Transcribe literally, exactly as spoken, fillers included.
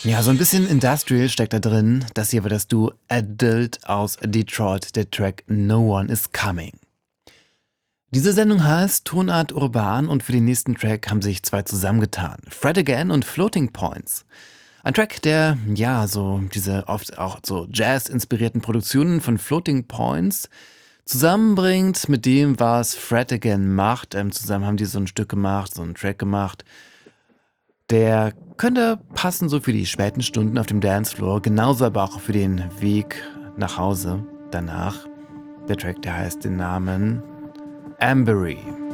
Ja, so ein bisschen Industrial steckt da drin. Das hier war das Duo Adult aus Detroit, der Track No One Is Coming. Diese Sendung heißt Tonart Urban und für den nächsten Track haben sich zwei zusammengetan. Fred Again und Floating Points. Ein Track, der, ja, so diese oft auch so Jazz-inspirierten Produktionen von Floating Points zusammenbringt mit dem, was Fred Again macht. Ähm, zusammen haben die so ein Stück gemacht, so einen Track gemacht. Der könnte passen so für die späten Stunden auf dem Dancefloor, genauso aber auch für den Weg nach Hause danach. Der Track, der heißt den Namen Ambery.